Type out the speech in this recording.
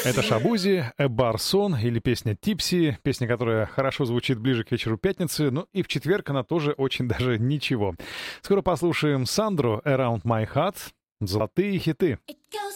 Это Шабузи, Барсон или песня «Типси», песня, которая хорошо звучит ближе к вечеру пятницы, но и в четверг она тоже очень даже ничего. Скоро послушаем Сандру «Around My Heart», золотые хиты.